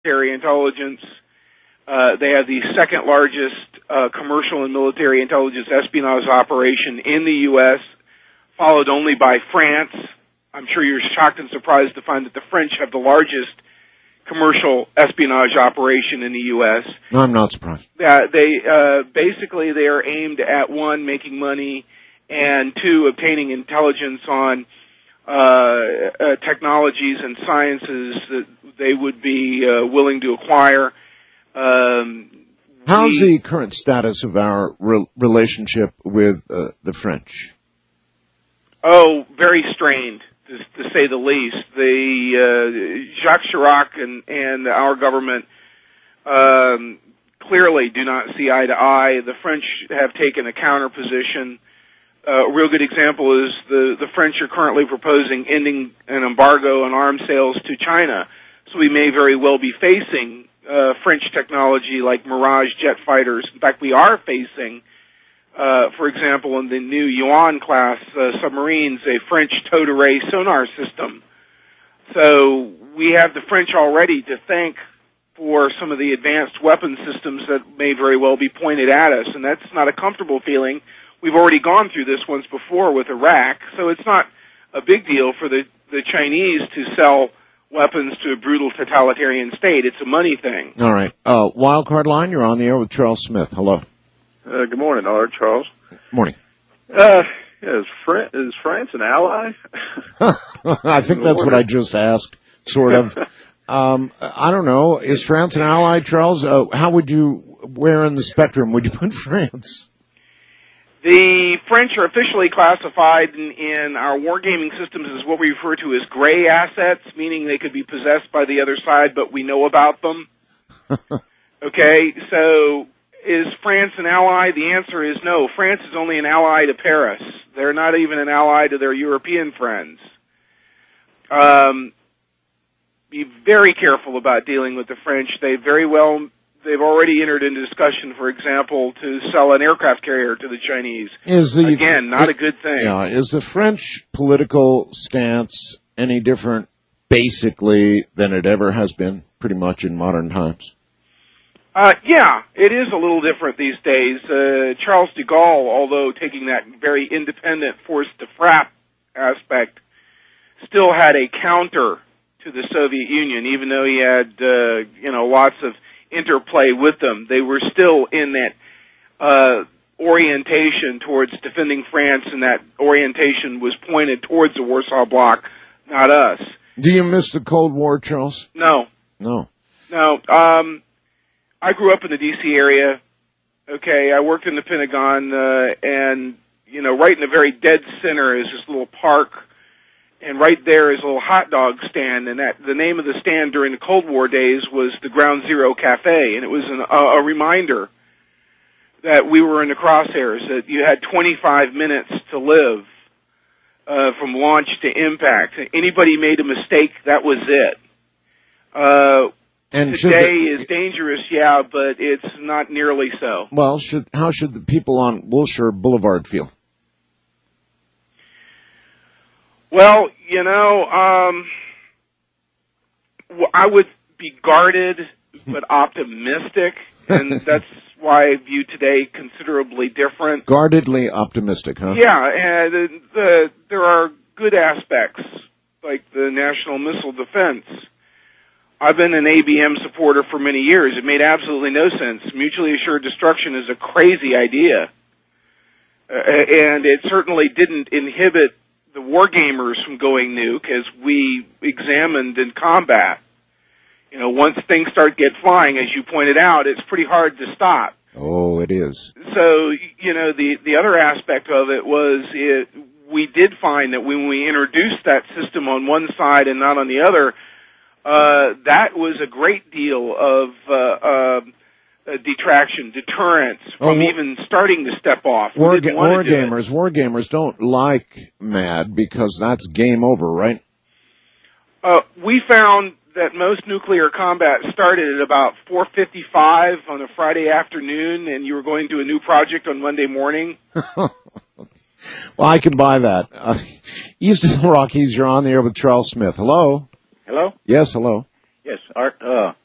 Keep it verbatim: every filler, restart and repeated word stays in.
military intelligence. Uh, they have the second largest uh, commercial and military intelligence espionage operation in the U S, followed only by France. I'm sure you're shocked and surprised to find that the French have the largest commercial espionage operation in the U S. No, I'm not surprised. Uh, they uh, basically they are aimed at, one, making money, and two, obtaining intelligence on uh, uh, technologies and sciences that they would be uh, willing to acquire. Um, How's we, the current status of our re- relationship with uh, the French? Oh, very strained, to, to say the least. The uh, Jacques Chirac and, and our government um, clearly do not see eye to eye. The French have taken a counter position. Uh, a real good example is the, the French are currently proposing ending an embargo on arms sales to China. So we may very well be facing uh, French technology like Mirage jet fighters. In fact, we are facing, uh, for example, in the new Yuan-class uh, submarines, a French towed array sonar system. So we have the French already to thank for some of the advanced weapon systems that may very well be pointed at us, and that's not a comfortable feeling. We've already gone through this once before with Iraq, so it's not a big deal for the, the Chinese to sell weapons to a brutal totalitarian state. It's a money thing. All right. Uh, Wildcard Line, you're on the air with Charles Smith. Hello. Uh, good morning, Art, Charles. Morning. Uh, is, Fran- is France an ally? I think that's what I just asked, sort of. um, I don't know. Is France an ally, Charles? Uh, how would you, where in the spectrum would you put France? The French are officially classified in, in our wargaming systems as what we refer to as gray assets, meaning they could be possessed by the other side, but we know about them. Okay, so is France an ally? The answer is no. France is only an ally to Paris. They're not even an ally to their European friends. Um, be very careful about dealing with the French. They very well... They've already entered into discussion, for example, to sell an aircraft carrier to the Chinese. Is the, Again, not it, a good thing. Yeah, is the French political stance any different, basically, than it ever has been, pretty much, in modern times? Uh, yeah, it is a little different these days. Uh, Charles de Gaulle, although taking that very independent force-to-frap aspect, still had a counter to the Soviet Union, even though he had, uh, you know, lots of interplay with them. They were still in that uh, orientation towards defending France, and that orientation was pointed towards the Warsaw Bloc, not us. Do you miss the Cold War, Charles? No. No. No. Um, I grew up in the D C area. Okay, I worked in the Pentagon, uh, and, you know, right in the very dead center is this little park, and right there is a little hot dog stand, and that the name of the stand during the Cold War days was the Ground Zero Cafe, and it was an, a, a reminder that we were in the crosshairs, that you had twenty-five minutes to live uh, from launch to impact. Anybody made a mistake, that was it. Uh, and today the, is dangerous, yeah, but it's not nearly so. Well, should how should the people on Wilshire Boulevard feel? Well, you know, um, I would be guarded but optimistic, and that's why I view today considerably different. Guardedly optimistic, huh? Yeah, and the, the, there are good aspects, like the national missile defense. I've been an A B M supporter for many years. It made absolutely no sense. Mutually assured destruction is a crazy idea, uh, and it certainly didn't inhibit the wargamers from going nuke, as we examined in combat. You know, once things start get flying, as you pointed out, it's pretty hard to stop. Oh, it is. So, you know, the, the other aspect of it was it, we did find that when we introduced that system on one side and not on the other, uh, that was a great deal of, uh, uh, Uh, detraction, deterrence from oh, even starting to step off. War, ga- war gamers, war gamers don't like MAD because that's game over, right? Uh, we found that most nuclear combat started at about four fifty-five on a Friday afternoon, and you were going to a new project on Monday morning. Well, I can buy that. Uh, East of the Rockies, you're on the air with Charles Smith. Hello? Hello? Yes, hello. Yes, Art. Uh,